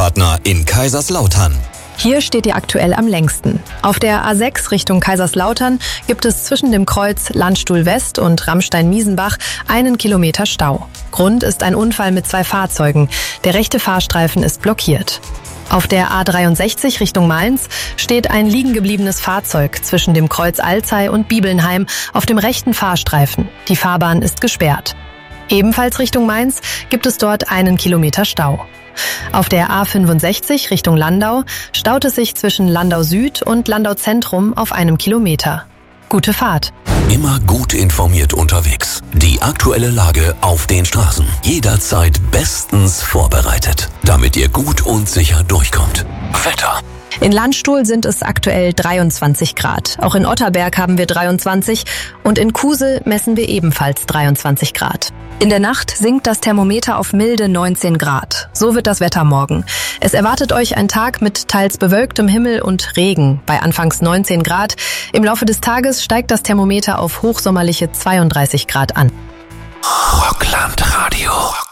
Partner in Kaiserslautern. Hier steht ihr aktuell am längsten. Auf der A6 Richtung Kaiserslautern gibt es zwischen dem Kreuz Landstuhl West und Rammstein-Miesenbach 1 Kilometer Stau. Grund ist ein Unfall mit 2 Fahrzeugen. Der rechte Fahrstreifen ist blockiert. Auf der A63 Richtung Mainz steht ein liegengebliebenes Fahrzeug zwischen dem Kreuz Alzey und Bibelnheim auf dem rechten Fahrstreifen. Die Fahrbahn ist gesperrt. Ebenfalls Richtung Mainz gibt es dort 1 Kilometer Stau. Auf der A65 Richtung Landau staut es sich zwischen Landau Süd und Landau Zentrum auf 1 Kilometer. Gute Fahrt! Immer gut informiert unterwegs. Die aktuelle Lage auf den Straßen. Jederzeit bestens vorbereitet, damit ihr gut und sicher durchkommt. Wetter. In Landstuhl sind es aktuell 23 Grad. Auch in Otterberg haben wir 23 und in Kusel messen wir ebenfalls 23 Grad. In der Nacht sinkt das Thermometer auf milde 19 Grad. So wird das Wetter morgen. Es erwartet euch ein Tag mit teils bewölktem Himmel und Regen bei anfangs 19 Grad. Im Laufe des Tages steigt das Thermometer auf hochsommerliche 32 Grad an. Rockland Radio.